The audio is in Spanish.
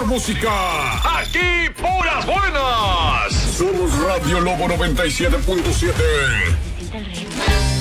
música. Aquí puras buenas. Somos Radio Lobo 97.7.